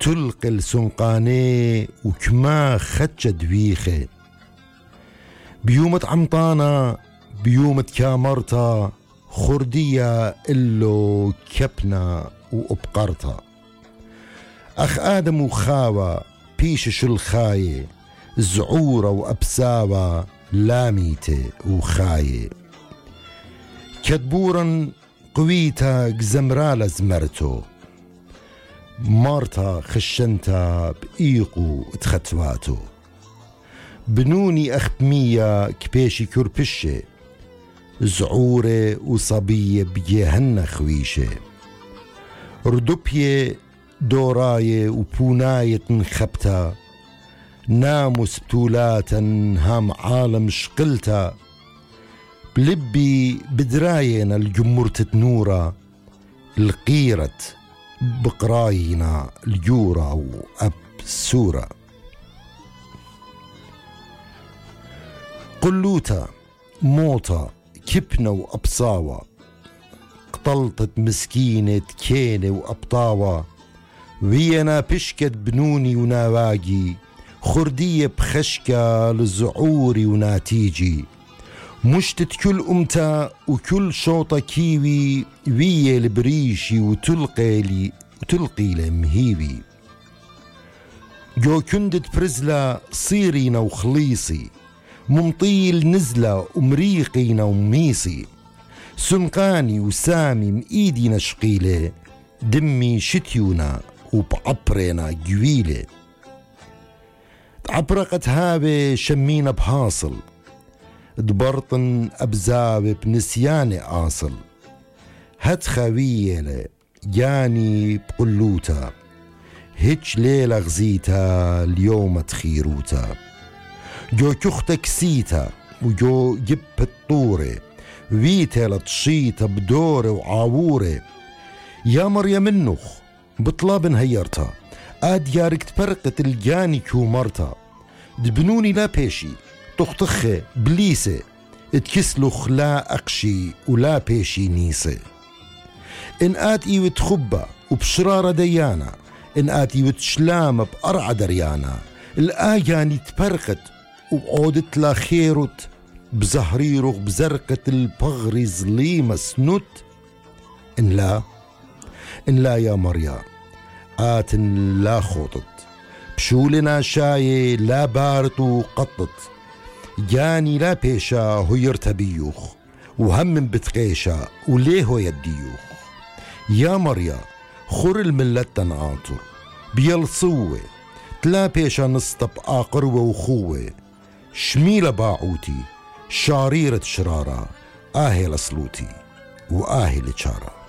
وتلقي السنقاني وكما خدش دويخي بيومة عمطانة بيومة كامرتا خردية إلو كبنا وأبقرتا أخ آدم وخاوة بيشش الخاية زعورة وأبساوة لاميته وخاية كدبورا قويتا جزمرالة زمرتو مارتا خشنتا بإيقو تختواتو بنوني أختمية كبيشي كربشة زعورة وصبية بجهنة خويشة ردوبية دوراية وبوناية خبتا ناموس بتولاتا هام عالم شقلتا بلبي بدراينا الجمرة نورا القيرة بقراينا الجورة وأب سورة قلوتا موتا كبنة وأبصاوة قطلطة مسكينة كينة وأبطاوة وينا بشكت بنوني وناواجي خردية بخشكة للزعوري وناتيجي مشتت كل أمتا وكل شوطة كيوي ويا البريشي وتلقي لمهيوي جو كندت برزلة صيرينا وخليصي ممطيل نزلة ومريقينا وميصي سنقاني وسامي مإيدينا شقيلة دمي شتيونا وبعبرنا جويلة تعبرقت هابة شمينا بحاصل دبرطن أبزاب بنسيان آصل هات خويلة جاني بقلوتا هيج ليلة غزيتا اليوم تخيروتا جو كختا كسيتا وجو جب الطورة ويتا لتشيتا بدورة وعاورة يا مريم النخ بطلاب هيرتا آد يارك تبرقت الجاني كومرتا دبنوني لا بيشي تختخي بليسة اتكسلخ لا أقشي ولا بيشي نيسة إن آتي وتخبى وبشرارة ديانا إن آتي وتشلام بأرعى دريانا الآياني تبرقت وعودت لا خيرت بزهريرغ بزرقة البغري ظليمة سنت إن لا يا مريا آت لا خطط بشولنا شاي لا بارت وقطت جاني لا بيشا هيرت بيوخ وهم بتقيشا وليه يديوخ يا مريا خور الملة تنعاطر بيلصوه تلا بيشا نسطب آقروة وخوة شميلة باعوتي شاريرة شرارة آهي لصلوتي وآهي لشارة